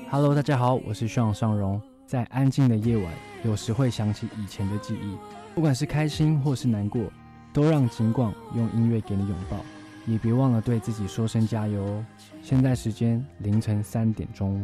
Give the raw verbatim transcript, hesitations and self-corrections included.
Hello， 大家好，我是徐尚荣。在安静的夜晚，有时会想起以前的记忆，不管是开心或是难过，都让景广用音乐给你拥抱，也别忘了对自己说声加油哦。现在时间凌晨三点钟。